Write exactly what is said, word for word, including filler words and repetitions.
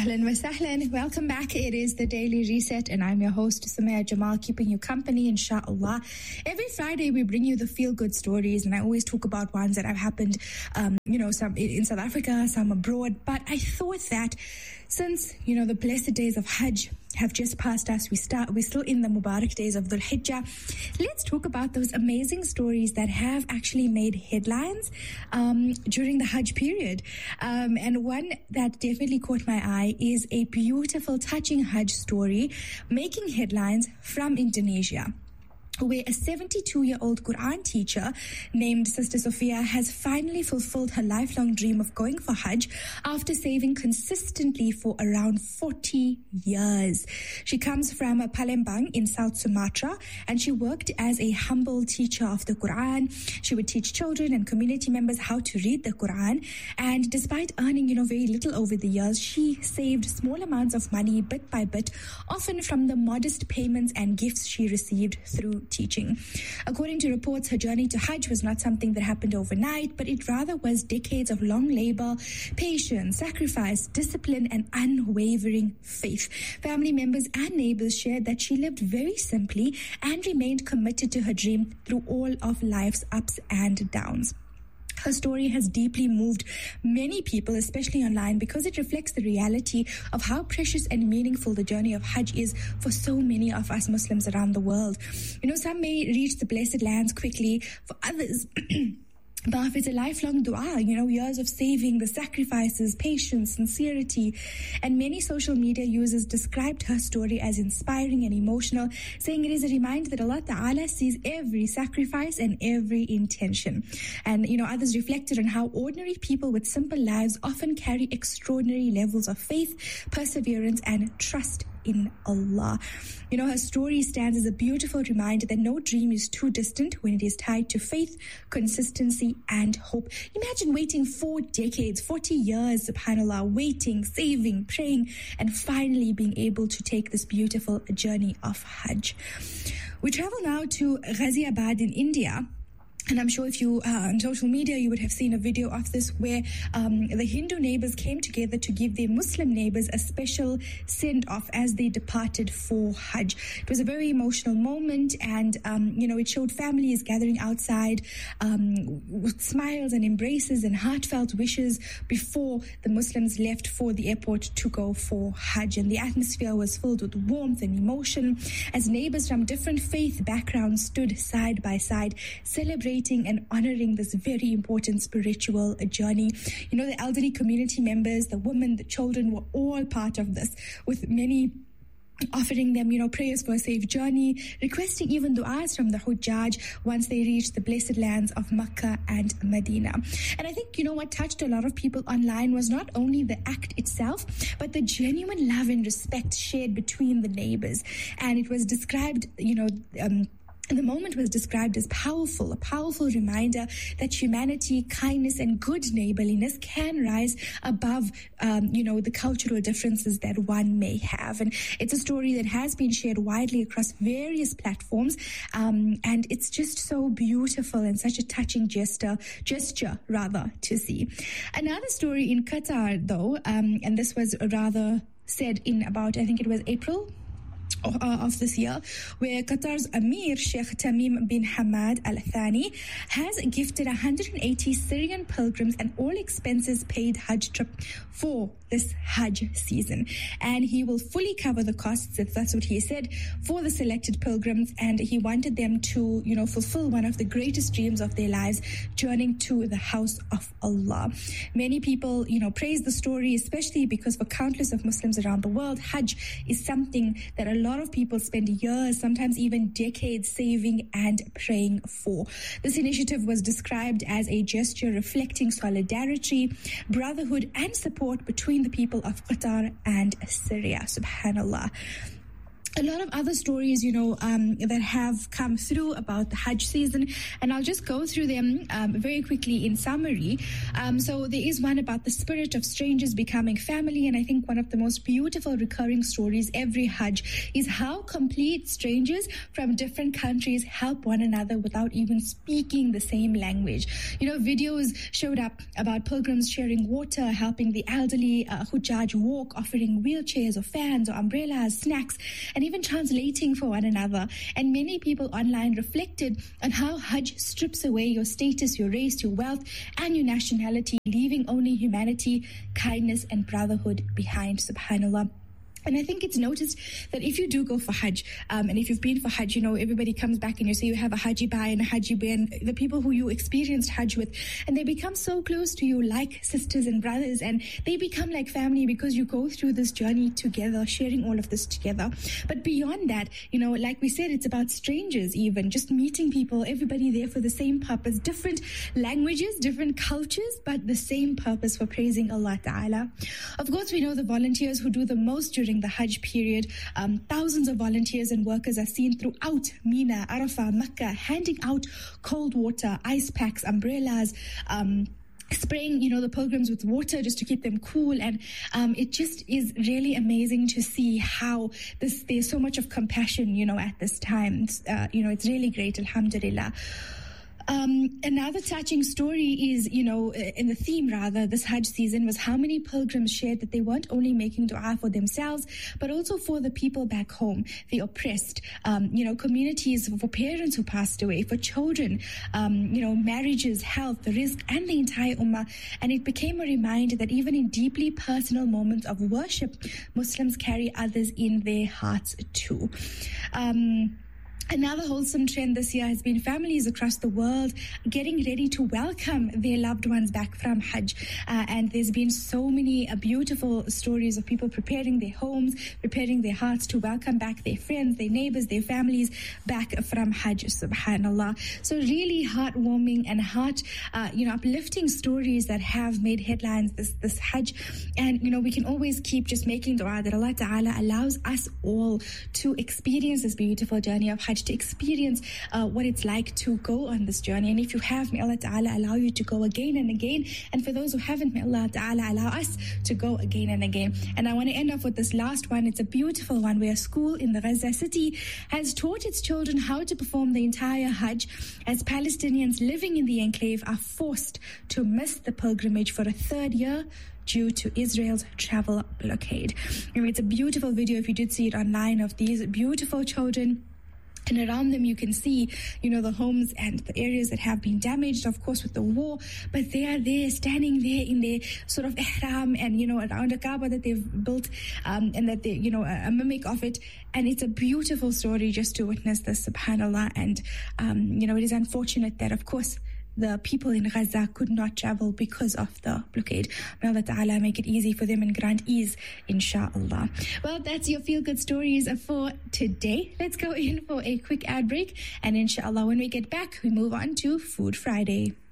Ahlan wa sahlan. Welcome back. It is the Daily Reset, and I'm your host, Sumaya Jamal, keeping you company, inshallah. Every Friday, we bring you the feel-good stories, and I always talk about ones that have happened, um, you know, some in South Africa, some abroad. But I thought that since, you know, the blessed days of Hajj have just passed us, we start, we're still in the Mubarak days of Dhul Hijjah. Let's talk about those amazing stories that have actually made headlines um, during the Hajj period. Um, and one that definitely caught my eye is a beautiful, touching Hajj story making headlines from Indonesia, where a seventy-two-year-old Quran teacher named Sister Sophia has finally fulfilled her lifelong dream of going for Hajj after saving consistently for around forty years. She comes from Palembang in South Sumatra, and she worked as a humble teacher of the Quran. She would teach children and community members how to read the Quran, and despite earning, you know, very little over the years, she saved small amounts of money bit by bit, often from the modest payments and gifts she received through teaching. According to reports, her journey to Hajj was not something that happened overnight, but it rather was decades of long labor, patience, sacrifice, discipline, and unwavering faith. Family members and neighbors shared that she lived very simply and remained committed to her dream through all of life's ups and downs. Her story has deeply moved many people, especially online, because it reflects the reality of how precious and meaningful the journey of Hajj is for so many of us Muslims around the world. You know, some may reach the blessed lands quickly, for others But it's a lifelong dua, you know, years of saving, the sacrifices, patience, sincerity. And many social media users described her story as inspiring and emotional, saying it is a reminder that Allah Ta'ala sees every sacrifice and every intention. And, you know, others reflected on how ordinary people with simple lives often carry extraordinary levels of faith, perseverance, and trust in Allah. You know, her story stands as a beautiful reminder that no dream is too distant when it is tied to faith, consistency, and hope. Imagine waiting four decades, forty years, subhanAllah, waiting, saving, praying, and finally being able to take this beautiful journey of Hajj. We travel now to Ghaziabad in India. And I'm sure if you uh, on social media, you would have seen a video of this where um, the Hindu neighbors came together to give their Muslim neighbors a special send-off as they departed for Hajj. It was a very emotional moment, and, um, you know, it showed families gathering outside um, with smiles and embraces and heartfelt wishes before the Muslims left for the airport to go for Hajj. And the atmosphere was filled with warmth and emotion as neighbors from different faith backgrounds stood side by side, celebrating and honoring this very important spiritual journey. You know, the elderly community members, the women, the children were all part of this, with many offering them, you know, prayers for a safe journey, requesting even du'as from the Hujjaj once they reached the blessed lands of Makkah and Medina. And I think, you know, what touched a lot of people online was not only the act itself, but the genuine love and respect shared between the neighbors. And it was described, you know, um, And the moment was described as powerful, a powerful reminder that humanity, kindness, and good neighborliness can rise above, um, you know, the cultural differences that one may have. And it's a story that has been shared widely across various platforms, um, and it's just so beautiful and such a touching gesture, gesture rather, to see. Another story in Qatar, though, um, and this was rather said in about, I think it was April Uh, of this year, where Qatar's Amir Sheikh Tamim bin Hamad Al Thani has gifted one hundred eighty Syrian pilgrims an all-expenses paid Hajj trip for this Hajj season. And he will fully cover the costs, if that's what he said, for the selected pilgrims. And he wanted them to, you know, fulfill one of the greatest dreams of their lives, journeying to the house of Allah. Many people, you know, praise the story, especially because for countless of Muslims around the world, Hajj is something that a lot of people spend years, sometimes even decades, saving and praying for. This initiative was described as a gesture reflecting solidarity, brotherhood, and support between the people of Qatar and Syria. Subhanallah. a lot of other stories, you know, um, that have come through about the Hajj season, and I'll just go through them um, very quickly in summary. Um, so there is one about the spirit of strangers becoming family, and I think one of the most beautiful recurring stories every Hajj is how complete strangers from different countries help one another without even speaking the same language. You know, videos showed up about pilgrims sharing water, helping the elderly uh, Hujjaj walk, offering wheelchairs or fans or umbrellas, snacks, and even translating for one another. And many people online reflected on how Hajj strips away your status, your race, your wealth, and your nationality, leaving only humanity, kindness, and brotherhood behind, subhanAllah. And I think it's noticed that if you do go for Hajj, um, and if you've been for Hajj, you know, everybody comes back and you say you have a Haji Bai and a Haji Bai, and the people who you experienced Hajj with, and they become so close to you like sisters and brothers, and they become like family because you go through this journey together, sharing all of this together. But beyond that, you know, like we said, it's about strangers even, just meeting people, everybody there for the same purpose, different languages, different cultures, but the same purpose for praising Allah Ta'ala. Of course, we know the volunteers who do the most during the Hajj period. Um, thousands of volunteers and workers are seen throughout Mina, Arafah, Makkah, handing out cold water, ice packs, umbrellas, um, spraying, you know, the pilgrims with water just to keep them cool. And um, it just is really amazing to see how this there's so much of compassion, you know, at this time. Uh, you know, it's really great, alhamdulillah. Um, another touching story is, you know, in the theme rather, this Hajj season was how many pilgrims shared that they weren't only making dua for themselves, but also for the people back home, the oppressed, um, you know, communities, for parents who passed away, for children, um, you know, marriages, health, the rizq, and the entire ummah. And it became a reminder that even in deeply personal moments of worship, Muslims carry others in their hearts too. Um, Another wholesome trend this year has been families across the world getting ready to welcome their loved ones back from Hajj. Uh, and there's been so many uh, beautiful stories of people preparing their homes, preparing their hearts to welcome back their friends, their neighbors, their families back from Hajj, subhanAllah. So really heartwarming and heart, uh, you know, uplifting stories that have made headlines this, this Hajj. And, you know, we can always keep just making dua that Allah Ta'ala allows us all to experience this beautiful journey of Hajj, to experience uh, what it's like to go on this journey. And if you have, may Allah Ta'ala allow you to go again and again. And for those who haven't, may Allah Ta'ala allow us to go again and again. And I want to end off with this last one. It's a beautiful one where a school in the Gaza city has taught its children how to perform the entire Hajj as Palestinians living in the enclave are forced to miss the pilgrimage for a third year due to Israel's travel blockade. I mean, it's a beautiful video, if you did see it online, of these beautiful children. And around them you can see, you know, the homes and the areas that have been damaged, of course, with the war. But they are there, standing there in their sort of ihram and, you know, around a Kaaba that they've built um, and that they, you know, a, a mimic of it. And it's a beautiful story just to witness this, subhanAllah. And, um, you know, it is unfortunate that, of course, the people in Gaza could not travel because of the blockade. May Allah Ta'ala make it easy for them and grant ease, inshallah. Well, that's your feel-good stories for today. Let's go in for a quick ad break. And inshallah, when we get back, we move on to Food Friday.